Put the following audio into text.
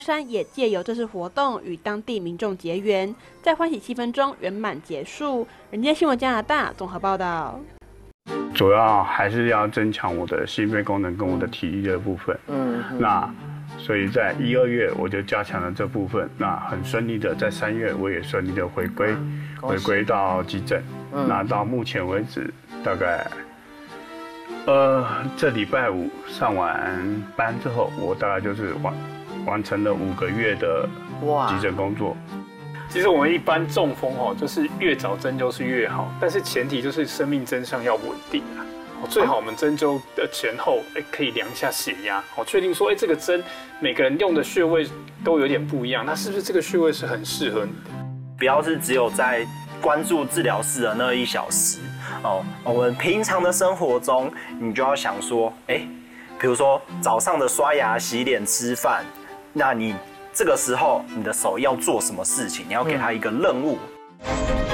山也借由这次活动与当地民众结缘，在欢喜气氛中圆满结束。人间新闻加拿大综合报道。 主要还是要增强我的心肺功能跟我的体力的部分。那所以在1、2月我就加强了这部分。那很顺利的，在3月我也顺利的回归到急诊。那到目前为止，大概这礼拜5上完班之后，我大概就是完成了5个月的急诊工作。 其实我们一般中风就是越早针灸是越好，但是前提就是生命真相要稳定啊。最好我们针灸的前后，可以量一下血压，确定说，这个针每个人用的穴位都有点不一样，那是不是这个穴位是很适合你的？ 不要是只有在关注治疗室的那1小时我们平常的生活中，你就要想说，比如说早上的刷牙、洗脸、吃饭，那你这个时候你的手要做什么事情？你要给他一个任务。